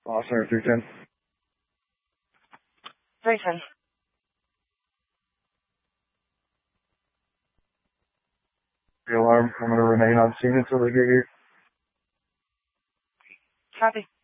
Officer 310. 310. The alarm, I'm going to remain on scene until they get here. Copy.